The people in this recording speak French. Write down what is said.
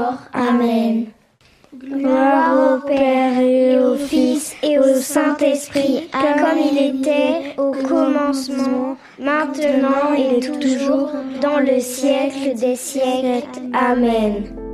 mort. Amen. Gloire au Père et au Fils et au Saint-Esprit, comme il était au commencement, maintenant et toujours, dans le siècle des siècles. Amen.